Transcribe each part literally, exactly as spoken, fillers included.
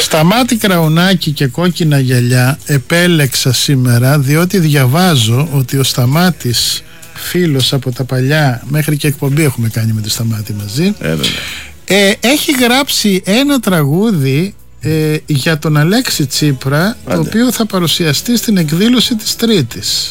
Σταμάτη Κραουνάκη και κόκκινα γυαλιά επέλεξα σήμερα διότι διαβάζω ότι ο Σταμάτης, φίλος από τα παλιά, μέχρι και εκπομπή έχουμε κάνει με το Σταμάτη μαζί, ε, ε, έχει γράψει ένα τραγούδι ε, για τον Αλέξη Τσίπρα. Άντε. Το οποίο θα παρουσιαστεί στην εκδήλωση της Τρίτης.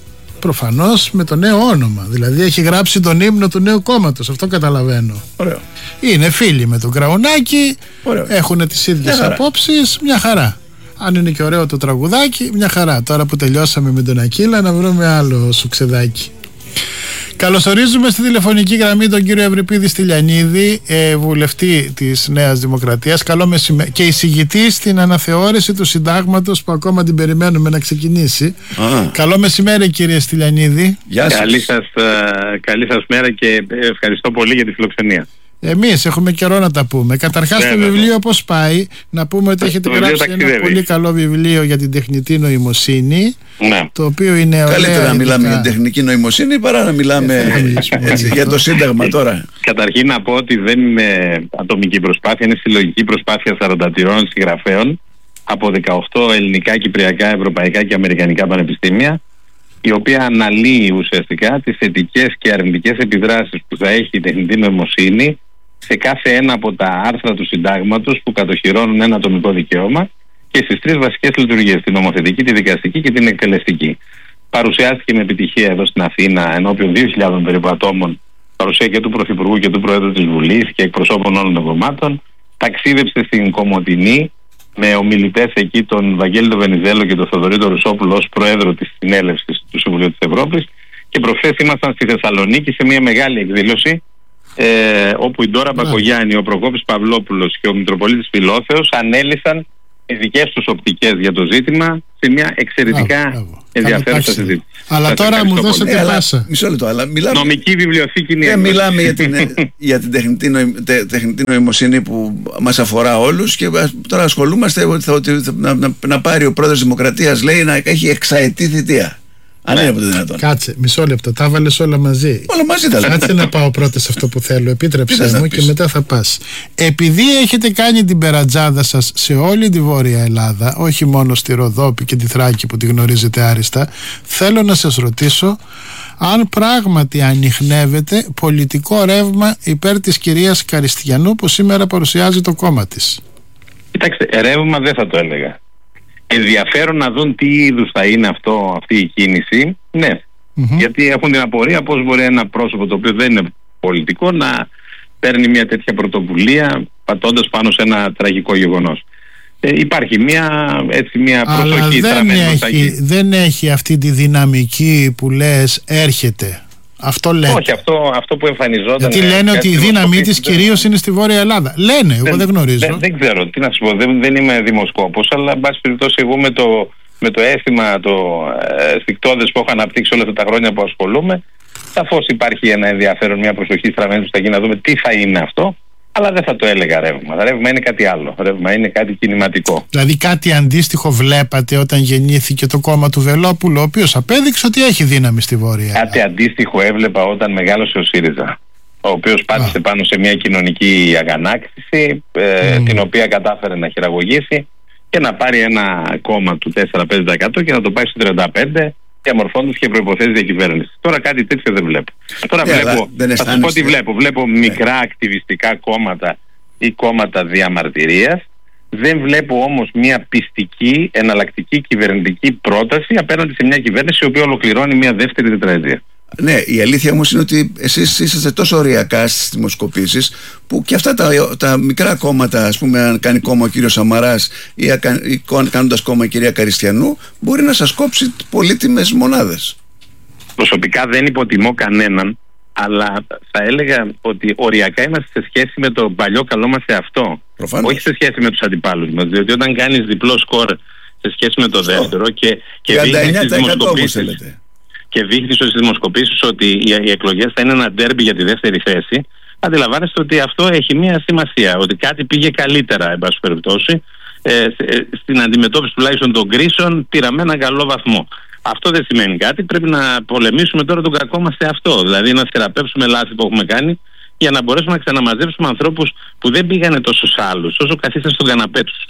Προφανώς με το νέο όνομα. Δηλαδή έχει γράψει τον ύμνο του νέου κόμματος. Αυτό καταλαβαίνω. Ωραίο. Είναι φίλοι με τον Κραουνάκη. Έχουν τις ίδιες απόψεις. Μια χαρά. Αν είναι και ωραίο το τραγουδάκι, μια χαρά. Τώρα που τελειώσαμε με τον Ακύλα, να βρούμε άλλο σουξεδάκι. Καλωσορίζουμε στη τηλεφωνική γραμμή τον κύριο Ευρυπίδη Στυλιανίδη, ε, βουλευτή της Νέας Δημοκρατίας. Καλό μεσημέρι. Και εισηγητή στην αναθεώρηση του συντάγματος που ακόμα την περιμένουμε να ξεκινήσει. Α. Καλό μεσημέρι, κύριε Στυλιανίδη. Γεια σας. Καλή σας, uh, καλή σας μέρα και ευχαριστώ πολύ για τη φιλοξενία. Εμείς έχουμε καιρό να τα πούμε. Καταρχάς, ναι, το ναι, βιβλίο πώς πάει? Να πούμε ότι έχετε γράψει ένα πολύ καλό βιβλίο για την τεχνητή νοημοσύνη. Ναι. Το οποίο είναι ωραία. Καλύτερα να μιλάμε για την τεχνική νοημοσύνη παρά να μιλάμε έτσι, για το Σύνταγμα τώρα. Καταρχήν να πω ότι δεν είναι ατομική προσπάθεια, είναι συλλογική προσπάθεια σαράντα τριών συγγραφέων από δεκαοκτώ ελληνικά, κυπριακά, ευρωπαϊκά και αμερικανικά πανεπιστήμια, η οποία αναλύει ουσιαστικά τις θετικές και αρνητικές επιδράσεις που θα έχει η τεχνητή νοημοσύνη σε κάθε ένα από τα άρθρα του συντάγματος που κατοχυρώνουν ένα ατομικό δικαίωμα και στις τρεις βασικές λειτουργίες, την νομοθετική, τη δικαστική και την εκτελεστική. Παρουσιάστηκε με επιτυχία εδώ στην Αθήνα ενώπιον δύο χιλιάδων περίπου ατόμων, παρουσία και του Πρωθυπουργού και του Προέδρου της Βουλής και εκπροσώπων όλων των κομμάτων. Ταξίδεψε στην Κομοτηνή με ομιλητές εκεί τον Βαγγέλη τον Βενιζέλο και τον Θοδωρή τον Ρουσόπουλο ως Προέδρο της Συνέλευσης του Συμβουλίου της Ευρώπης, και προχθές ήμασταν στη Θεσσαλονίκη σε μια μεγάλη εκδήλωση ε, όπου η Ντόρα Μπακογιάννη, ο Προκόπης Παυλόπουλος και ο Μητροπολίτης Φιλόθεος ανέλησαν οι δικές τους οπτικές για το ζήτημα σε μια εξαιρετικά ενδιαφέρουσα συζήτηση. Αλλά σας τώρα μου δώσετε πάσα. Μισό λεπτό, αλλά μιλάμε... Νομική βιβλιοθήκη είναι. Ε, μιλάμε για την, για την τεχνητή, νοη, τε, τεχνητή νοημοσύνη που μας αφορά όλους και τώρα ασχολούμαστε ότι, ότι να, να, να πάρει ο πρόεδρος της Δημοκρατίας, λέει, να έχει εξαετή θητεία. Αν είναι από το δυνατόν. Κάτσε, μισό λεπτό, τα βάλες όλα μαζί. Όλα μαζί τα λέμε. Κάτσε να πάω πρώτα σε αυτό που θέλω. Επίτρεψέ μου και μετά θα πας. Επειδή έχετε κάνει την περατζάδα σας σε όλη τη Βόρεια Ελλάδα, όχι μόνο στη Ροδόπη και τη Θράκη που τη γνωρίζετε άριστα, θέλω να σας ρωτήσω αν πράγματι ανιχνεύεται πολιτικό ρεύμα υπέρ της κυρίας Καριστιανού που σήμερα παρουσιάζει το κόμμα της. Κοιτάξτε, ρεύμα δεν θα το έλεγα. Ενδιαφέρον να δουν τι είδους θα είναι αυτό, αυτή η κίνηση. Ναι, mm-hmm. γιατί έχουν την απορία πώς μπορεί ένα πρόσωπο το οποίο δεν είναι πολιτικό να παίρνει μια τέτοια πρωτοβουλία πατώντας πάνω σε ένα τραγικό γεγονός. Ε, υπάρχει μια, έτσι, μια προσοχή. Αλλά δεν έχει, δεν έχει αυτή τη δυναμική που λες έρχεται. Αυτό λένε. Όχι, αυτό, αυτό που εμφανιζόταν. Γιατί λένε ότι η δύναμή της κυρίως είναι στη Βόρεια Ελλάδα. Λένε, εγώ δεν, δεν γνωρίζω. Δεν, δεν ξέρω, τι να σου πω, δεν, δεν είμαι δημοσκόπος, αλλά εν πάση περιπτώσει εγώ με το, με το αίσθημα, το ε, στικτώδες που έχω αναπτύξει όλα αυτά τα χρόνια που ασχολούμαι, σαφώς υπάρχει ένα ενδιαφέρον, μια προσοχή στραμμένη που θα γίνει να δούμε τι θα είναι αυτό. Αλλά δεν θα το έλεγα ρεύμα. Ρεύμα είναι κάτι άλλο. Ρεύμα είναι κάτι κινηματικό. Δηλαδή κάτι αντίστοιχο βλέπατε όταν γεννήθηκε το κόμμα του Βελόπουλου, ο οποίος απέδειξε ότι έχει δύναμη στη Βόρεια. Κάτι αντίστοιχο έβλεπα όταν μεγάλωσε ο ΣΥΡΙΖΑ, ο οποίος πάτησε πάνω σε μια κοινωνική αγανάκτηση, ε, mm. την οποία κατάφερε να χειραγωγήσει και να πάρει ένα κόμμα του τέσσερα με πέντε τοις εκατό και να το πάει στο τριάντα πέντε τοις εκατό. Διαμορφώνοντας και προϋποθέσεις διακυβέρνηση. Τώρα κάτι τέτοιο δεν βλέπω. Τώρα yeah, βλέπω, θα σας πω τι βλέπω. Βλέπω μικρά ακτιβιστικά κόμματα ή κόμματα διαμαρτυρίας. Δεν βλέπω όμως μια πιστική, εναλλακτική κυβερνητική πρόταση απέναντι σε μια κυβέρνηση η οποία ολοκληρώνει μια δεύτερη τετραετία. Ναι, η αλήθεια όμως είναι ότι εσείς είσαστε τόσο ωριακά στις δημοσκοπήσεις που και αυτά τα, τα μικρά κόμματα, ας πούμε, αν κάνει κόμμα ο κύριος Σαμαράς ή, ή κάνοντας κόμμα η κυρία Καριστιανού, μπορεί να σας κόψει πολύτιμες μονάδες. Προσωπικά δεν υποτιμώ κανέναν, αλλά θα έλεγα ότι οριακά είμαστε σε σχέση με το παλιό καλό μας εαυτό. Προφανώς. Όχι σε σχέση με τους αντιπάλους μας, διότι όταν κάνεις διπλό σκορ σε σχέση με το δεύτερο και, και δείχνεις τις δημοσκοπήσεις και δείχνεις στις δημοσκοπήσεις ότι οι εκλογές θα είναι ένα ντέρμπι για τη δεύτερη θέση, αντιλαμβάνεστε ότι αυτό έχει μία σημασία, ότι κάτι πήγε καλύτερα, εν πάση περιπτώσει, ε, στην αντιμετώπιση τουλάχιστον των κρίσεων πήραμε έναν καλό βαθμό. Αυτό δεν σημαίνει κάτι, πρέπει να πολεμήσουμε τώρα τον κακό μας σε αυτό, δηλαδή να θεραπεύσουμε λάθη που έχουμε κάνει για να μπορέσουμε να ξαναμαζέψουμε ανθρώπους που δεν πήγανε τόσο σ' άλλους, όσο καθίσαν στον καναπέ τους.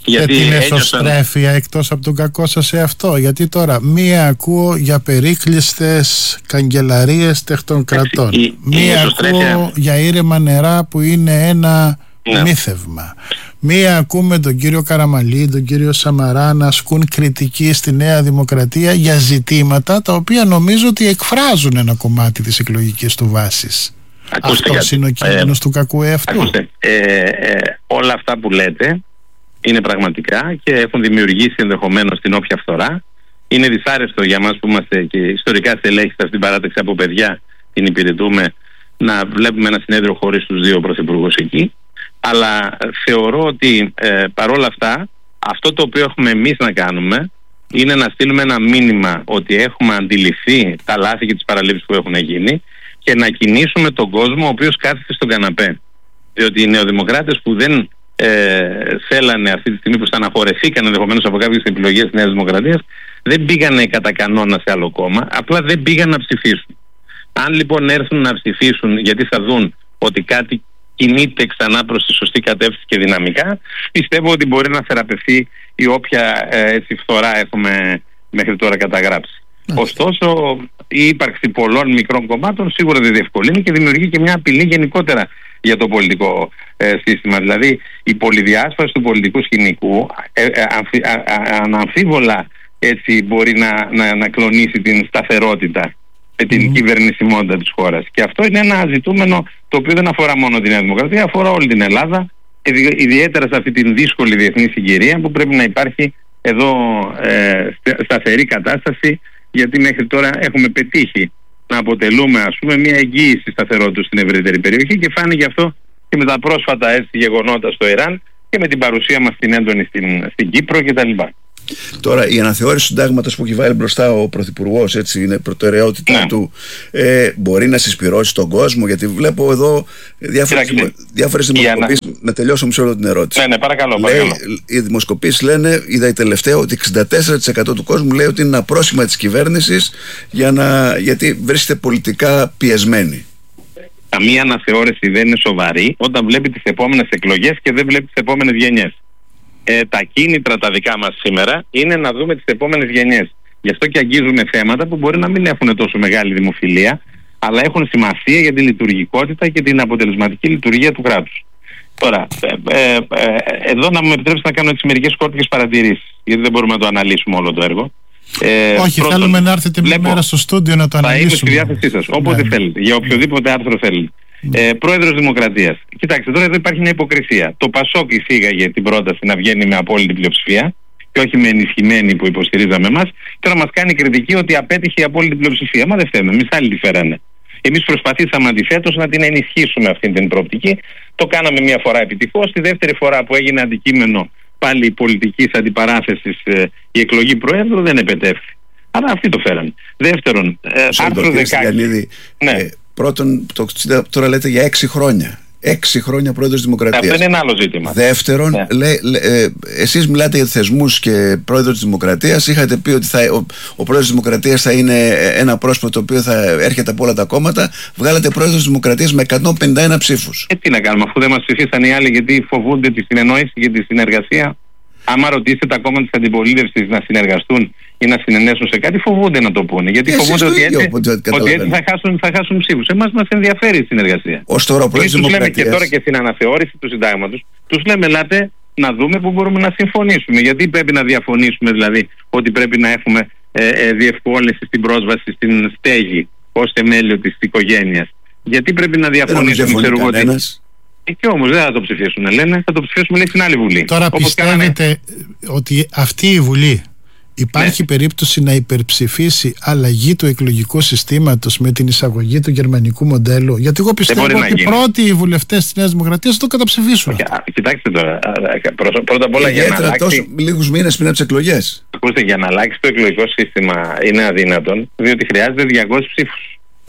Και την εσωστρέφεια εκτός από τον κακό σας σε αυτό. Γιατί τώρα μία ακούω για περίκλειστες καγκελαρίες τεχνοκρατών, η, μία η ακούω για ήρεμα νερά που είναι ένα ναι. μύθευμα, μία ακούμε τον κύριο Καραμαλή, τον κύριο Σαμαρά να ασκούν κριτική στη Νέα Δημοκρατία για ζητήματα τα οποία νομίζω ότι εκφράζουν ένα κομμάτι της εκλογικής του βάσης. Αυτός είναι ο κίνδυνος ε, του κακού εαυτού. Ακούστε, ε, ε, όλα αυτά που λέτε είναι πραγματικά και έχουν δημιουργήσει ενδεχομένως την όποια φθορά. Είναι δυσάρεστο για μας που είμαστε και ιστορικά στελέχιστα στην παράταξη από παιδιά, την υπηρετούμε, να βλέπουμε ένα συνέδριο χωρίς τους δύο πρωθυπουργούς εκεί. Αλλά θεωρώ ότι ε, παρόλα αυτά αυτό το οποίο έχουμε εμείς να κάνουμε είναι να στείλουμε ένα μήνυμα ότι έχουμε αντιληφθεί τα λάθη και τις παραλήψεις που έχουν γίνει και να κινήσουμε τον κόσμο ο οποίος κάθεται στον καναπέ. Διότι οι νεοδημοκράτες που δεν ε, θέλανε αυτή τη στιγμή, που στεναχωρεθήκαν ενδεχομένως από κάποιες επιλογές της Νέας Δημοκρατίας, δεν πήγανε κατά κανόνα σε άλλο κόμμα, απλά δεν πήγαν να ψηφίσουν. Αν λοιπόν έρθουν να ψηφίσουν γιατί θα δουν ότι κάτι κινείται ξανά προς τη σωστή κατεύθυνση και δυναμικά, πιστεύω ότι μπορεί να θεραπευθεί η όποια ε, έτσι φθορά έχουμε μέχρι τώρα καταγράψει. Ωστόσο, η ύπαρξη πολλών μικρών κομμάτων σίγουρα δεν διευκολύνει και δημιουργεί και μια απειλή γενικότερα για το πολιτικό ε, σύστημα. Δηλαδή, η πολυδιάσπαση του πολιτικού σκηνικού ε, ε, αμφι, α, α, αναμφίβολα έτσι μπορεί να, να, να κλονίσει την σταθερότητα με την mm. κυβερνησιμότητα της χώρας. Και αυτό είναι ένα ζητούμενο το οποίο δεν αφορά μόνο τη Νέα Δημοκρατία, αφορά όλη την Ελλάδα, ιδιαίτερα σε αυτή την δύσκολη διεθνή συγκυρία που πρέπει να υπάρχει εδώ ε, σταθερή κατάσταση, γιατί μέχρι τώρα έχουμε πετύχει να αποτελούμε ας πούμε μια εγγύηση σταθερότητας στην ευρύτερη περιοχή και φάνηκε αυτό και με τα πρόσφατα έτσι γεγονότα στο Ιράν και με την παρουσία μας την έντονη στην, στην Κύπρο κτλ. Τώρα η αναθεώρηση του συντάγματος που έχει βάλει μπροστά ο Πρωθυπουργός, έτσι είναι προτεραιότητα ναι. του, ε, μπορεί να συσπυρώσει τον κόσμο? Γιατί βλέπω εδώ διάφορες, διάφορες δημοσκοπήσεις ανα... να τελειώσω μισό λεπτό την ερώτηση. Ναι, ναι, παρακαλώ, παρακαλώ. Λέει, οι δημοσκοπήσεις λένε, είδα η τελευταία, ότι εξήντα τέσσερα τοις εκατό του κόσμου λέει ότι είναι ένα πρόσημα της κυβέρνησης για να, γιατί βρίσκεται πολιτικά πιεσμένη. Καμία αναθεώρηση δεν είναι σοβαρή όταν βλέπει τις επόμενες εκλογές και δεν βλέπει τις επόμενες γενιές. Ε, τα κίνητρα τα δικά μας σήμερα είναι να δούμε τις επόμενες γενιές. Γι' αυτό και αγγίζουμε θέματα που μπορεί να μην έχουν τόσο μεγάλη δημοφιλία, αλλά έχουν σημασία για τη λειτουργικότητα και την αποτελεσματική λειτουργία του κράτους. Τώρα, ε, ε, ε, εδώ να μου επιτρέψετε να κάνω έτσι μερικές σκόρπιες παρατηρήσεις, γιατί δεν μπορούμε να το αναλύσουμε όλο το έργο. Ε, Όχι, πρώτον, θέλουμε να έρθετε μια μέρα στο στούντιο να το αναλύσουμε. Θα είμαι στη διάθεσή σας, όποτε ναι. θέλετε, για οποιοδήποτε άρθρο θέλετε. Ε, Πρόεδρος Δημοκρατίας. Κοιτάξτε, τώρα εδώ υπάρχει μια υποκρισία. Το Πασόκ εισήγαγε την πρόταση να βγαίνει με απόλυτη πλειοψηφία και όχι με ενισχυμένη που υποστηρίζαμε εμάς. Τώρα μας κάνει κριτική ότι απέτυχε η απόλυτη πλειοψηφία. Μα δεν φταίμε, εμείς άλλοι τη φέρανε. Εμείς προσπαθήσαμε αντιθέτως να την ενισχύσουμε αυτή την προοπτική. Το κάναμε μια φορά επιτυχώς. Τη δεύτερη φορά που έγινε αντικείμενο πάλι πολιτικής αντιπαράθεσης ε, η εκλογή Προέδρου δεν επετεύχθη. Αλλά αυτοί το φέρανε. Δεύτερον, ε, άρθρο δεκαέξι. Ναι. Ε, Πρώτον, το, τώρα λέτε για έξι χρόνια. Έξι χρόνια πρόεδρος Δημοκρατίας. Αυτό είναι ένα άλλο ζήτημα. Δεύτερον, ναι. λέ, λέ, ε, εσείς μιλάτε για θεσμούς και πρόεδρος της Δημοκρατίας. Είχατε πει ότι θα, ο, ο πρόεδρος της Δημοκρατίας θα είναι ένα πρόσωπο το οποίο θα έρχεται από όλα τα κόμματα. Βγάλατε πρόεδρος της Δημοκρατίας με εκατόν πενήντα ένα ψήφους. Ε, τι να κάνουμε, αφού δεν μας ψηφίσαν οι άλλοι γιατί φοβούνται τη συνεννόηση και τη συνεργασία. Άμα ρωτήσετε τα κόμματα της αντιπολίτευσης να συνεργαστούν ή να συνενέσουν σε κάτι, φοβούνται να το πούνε. Γιατί φοβούνται ότι έτσι, ότι έτσι θα χάσουν, θα χάσουν ψήφους. Εμάς μας ενδιαφέρει η συνεργασία. Ως τώρα ο πρόεδρος τους λέμε και τώρα και στην αναθεώρηση του συντάγματος, τους λέμε ελάτε να δούμε που μπορούμε να συμφωνήσουμε. Γιατί πρέπει να διαφωνήσουμε, δηλαδή, ότι πρέπει να έχουμε ε, ε, διευκόλυνση στην πρόσβαση στην στέγη ως θεμέλιο της οικογένειας. Γιατί πρέπει να διαφωνήσουμε, ξέρω εγώ. Και όμως δεν θα το ψηφίσουν, λένε, θα το ψηφίσουμε λέει, στην άλλη Βουλή. Τώρα όπως πιστεύετε κάναμε... ότι αυτή η Βουλή υπάρχει ναι. περίπτωση να υπερψηφίσει αλλαγή του εκλογικού συστήματος με την εισαγωγή του γερμανικού μοντέλου? Γιατί εγώ πιστεύω ότι οι πρώτοι οι βουλευτές της Νέας Δημοκρατίας θα το καταψηφίσουν. Okay, κοιτάξτε τώρα, πρώτα απ' όλα για να αλλάξει... τόσο λίγους μήνες πριν από τις εκλογές. Ακούστε, για να αλλάξει το εκλογικό σύστημα είναι αδύνατον, διότι χρειάζεται διακόσιους ψήφους.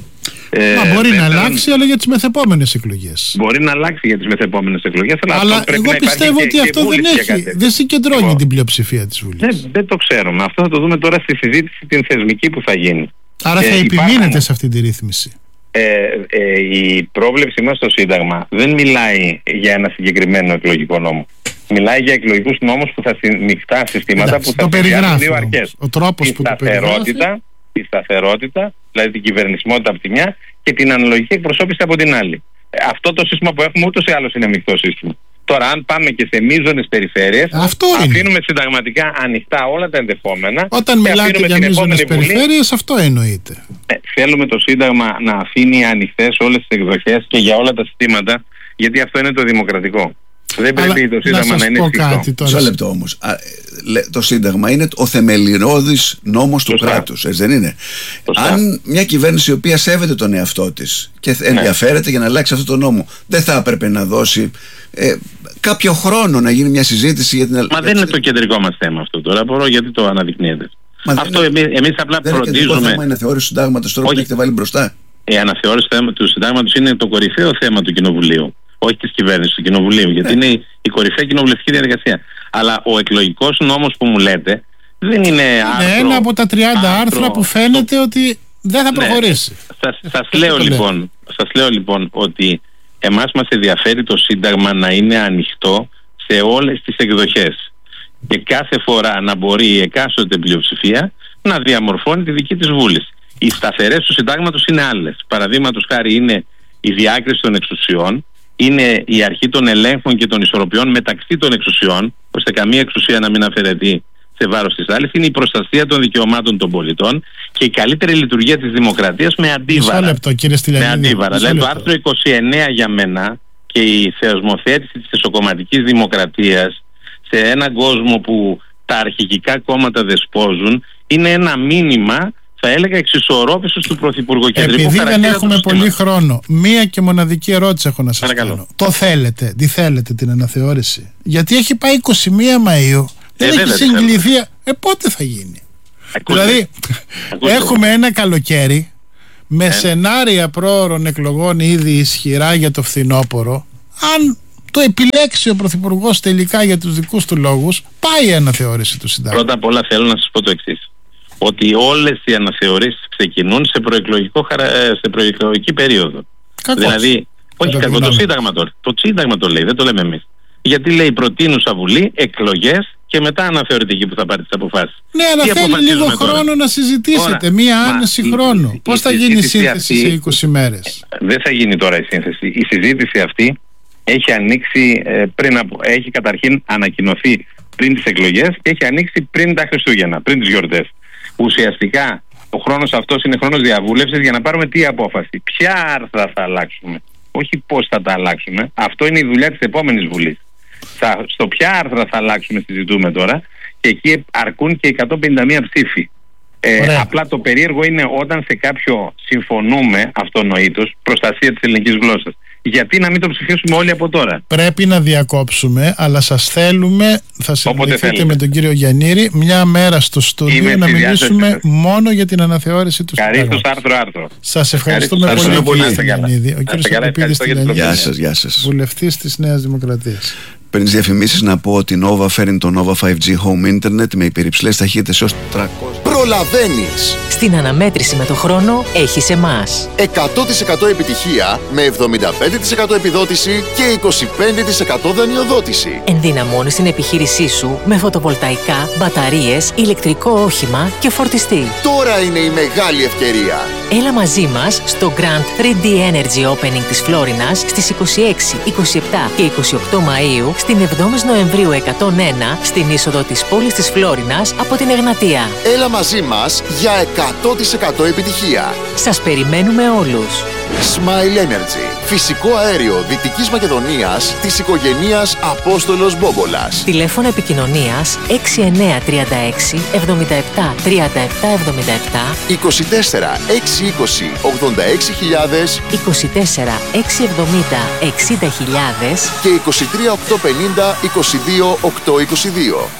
Ε, Μα μπορεί να αλλάξει, αλλά για τις μεθεπόμενες εκλογές. Μπορεί να αλλάξει για τις μεθεπόμενες εκλογές, αλλά, αλλά αυτό εγώ πιστεύω και, ότι και αυτό δεν έχει. Δεν συγκεντρώνει εγώ. την πλειοψηφία της Βουλής. Δεν, δεν το ξέρουμε. Αυτό θα το δούμε τώρα στη συζήτηση την θεσμική που θα γίνει. Άρα θα ε, επιμείνετε υπάρχουν... σε αυτή τη ρύθμιση. Ε, ε, η πρόβλεψη μας στο Σύνταγμα δεν μιλάει για ένα συγκεκριμένο εκλογικό νόμο. Μιλάει για εκλογικούς νόμους που θα μεικτά συστήματα. Εντάξει, που θα συνδυάζουν δύο αρχές. Ο τρόπος που το περιγράφει. Τη σταθερότητα, δηλαδή την κυβερνησιμότητα από τη μια και την αναλογική εκπροσώπηση από την άλλη. Αυτό το σύστημα που έχουμε ούτως ή άλλως είναι μεικτό σύστημα. Τώρα, αν πάμε και σε μείζονες περιφέρειες, αφήνουμε συνταγματικά ανοιχτά όλα τα ενδεχόμενα. Όταν μιλάτε για μείζονες περιφέρειες, αυτό εννοείται. Ε, θέλουμε το Σύνταγμα να αφήνει ανοιχτές όλες τις εκδοχές και για όλα τα συστήματα, γιατί αυτό είναι το δημοκρατικό. Δεν πρέπει αλλά, το Σύνταγμα να, να είναι σφιχτό. Μισό λεπτό όμως. Το Σύνταγμα είναι ο θεμελιώδης νόμος του κράτους, έτσι δεν είναι? Σωστά. Αν μια κυβέρνηση η οποία σέβεται τον εαυτό της και ενδιαφέρεται ναι. για να αλλάξει αυτό το νόμο, δεν θα έπρεπε να δώσει ε, κάποιο χρόνο να γίνει μια συζήτηση για την αλλαγή? Μα δεν είναι το κεντρικό μας θέμα αυτό τώρα, μπορώ γιατί το αναδεικνύεται. Μα αυτό εμείς, εμείς απλά δεν φροντίζουμε. Δεν είναι θέμα η αναθεώρηση του Συντάγματος τώρα που έχετε βάλει μπροστά? Η αναθεώρηση του Συντάγματος είναι το κορυφαίο θέμα του Κοινοβουλίου. Όχι της κυβέρνησης, του Κοινοβουλίου, γιατί ναι. είναι η κορυφαία κοινοβουλευτική διαδικασία. Αλλά ο εκλογικός νόμος που μου λέτε δεν είναι άρθρο. Είναι ένα από τα τριάντα άρθρο, άρθρα που φαίνεται το... ότι δεν θα προχωρήσει. Ναι. Σας, σας, λέω, λοιπόν, σας λέω λοιπόν ότι εμάς μας ενδιαφέρει το Σύνταγμα να είναι ανοιχτό σε όλες τις εκδοχές. Και κάθε φορά να μπορεί η εκάστοτε πλειοψηφία να διαμορφώνει τη δική της βούληση. Οι σταθερές του Συντάγματος είναι άλλες. Παραδείγματος χάρη είναι η διάκριση των εξουσιών. Είναι η αρχή των ελέγχων και των ισορροπιών μεταξύ των εξουσιών, ώστε καμία εξουσία να μην αφαιρεθεί σε βάρος της άλλης. Είναι η προστασία των δικαιωμάτων των πολιτών και η καλύτερη λειτουργία της δημοκρατίας με αντίβαρα. Λεπτό, κύριε με αντίβαρα. Δηλαδή το άρθρο είκοσι εννέα για μένα και η θεσμοθέτηση της εσωκομματικής δημοκρατίας σε έναν κόσμο που τα αρχικικά κόμματα δεσπόζουν είναι ένα μήνυμα, θα έλεγα, εξισορρόπησης του πρωθυπουργοκεντρικού χαρακτήρα. Επειδή δεν έχουμε πολύ χρόνο, μία και μοναδική ερώτηση έχω να σας Παρακαλώ. κάνω. Το θέλετε, τι θέλετε την αναθεώρηση? Γιατί έχει πάει είκοσι μία Μαΐου, δεν ε, έχει βέβαια, συγκληθεί. Ε, πότε θα γίνει? Ακούστε. Δηλαδή, Ακούστε. έχουμε ένα καλοκαίρι με ε. σενάρια πρόωρων εκλογών ήδη ισχυρά για το φθινόπωρο. Αν το επιλέξει ο Πρωθυπουργός τελικά για τους δικούς του λόγους, πάει η αναθεώρηση του Συντάγματος. Πρώτα απ' όλα θέλω να σας πω το εξής. Ότι όλες οι αναθεωρήσεις ξεκινούν σε, προεκλογικό, σε προεκλογική περίοδο. Κακώς. Δηλαδή, όχι κακό, το Σύνταγμα το, το Σύνταγμα το λέει, δεν το λέμε εμείς. Γιατί λέει προτείνουσα Βουλή, εκλογές και μετά αναθεωρητική που θα πάρει τις αποφάσεις. Ναι, αλλά θέλει λίγο τώρα? χρόνο να συζητήσετε, τώρα, μία άνεση χρόνου. Πώς θα γίνει η σύνθεση αυτή, σε είκοσι μέρες? Δεν θα γίνει τώρα η σύνθεση. Η συζήτηση αυτή έχει ανοίξει ε, πριν από, έχει καταρχήν ανακοινωθεί πριν τις εκλογές και έχει ανοίξει πριν τα Χριστούγεννα, πριν τις γιορτές. Ουσιαστικά ο χρόνος αυτός είναι χρόνος διαβούλευσης για να πάρουμε τι απόφαση. Ποια άρθρα θα αλλάξουμε, όχι πώς θα τα αλλάξουμε. Αυτό είναι η δουλειά της επόμενης Βουλής. Θα, στο ποια άρθρα θα αλλάξουμε συζητούμε τώρα και εκεί αρκούν και εκατόν πενήντα μία ψήφοι. Ε, απλά το περίεργο είναι όταν σε κάποιο συμφωνούμε αυτονοήτως, προστασία της ελληνικής γλώσσας. Γιατί να μην το ψηφίσουμε όλοι από τώρα? Πρέπει να διακόψουμε, αλλά σας θέλουμε, θα συνδεθείτε με τον κύριο Γιαννήρη μια μέρα στο στούντιο να μιλήσουμε μόνο για την αναθεώρηση του Συντάγματος. Καρίστος άρθρο άρθρο. Σας ευχαριστούμε Ευχαριστώ πολύ, κύριε Γιαννίδη. Ο κύριος Ακροπίδης Τηλιανίδης, γεια σας, γεια σας. βουλευτής της Νέας Δημοκρατίας. Πριν τις διαφημίσεις να πω ότι η Nova φέρνει το Nova φάιβ τζι Home Internet με υπερυψηλές ταχύτητες έως τριακόσια. Προλαβαίνεις! Στην αναμέτρηση με το χρόνο έχεις εμάς. εκατό τοις εκατό επιτυχία με εβδομήντα πέντε τοις εκατό επιδότηση και είκοσι πέντε τοις εκατό δανειοδότηση. Ενδυναμώνεις την επιχείρησή σου με φωτοβολταϊκά, μπαταρίες, ηλεκτρικό όχημα και φορτιστή. Τώρα είναι η μεγάλη ευκαιρία. Έλα μαζί μας στο Grand θρι ντι Energy Opening της Φλόρινας στις είκοσι έξι, είκοσι επτά και είκοσι οκτώ Μαΐου, στην εβδόμη Νοεμβρίου εκατόν ένα, στην είσοδο της πόλης της Φλόρινας από την Εγνατία. Έλα μαζί μας για εκατό τοις εκατό επιτυχία. Σας περιμένουμε όλους. Smile Energy. Φυσικό αέριο Δυτικής Μακεδονίας της οικογένειας Απόστολος Μπόμπολας. Τηλέφωνο επικοινωνίας έξι εννέα τρία έξι εβδομήντα επτά τριάντα επτά εβδομήντα επτά, είκοσι τέσσερα έξι είκοσι ογδόντα έξι χιλιάδες, είκοσι τέσσερα έξι εβδομήντα εξήντα χιλιάδες και είκοσι τρία οκτακόσια πενήντα είκοσι δύο οκτακόσια είκοσι δύο.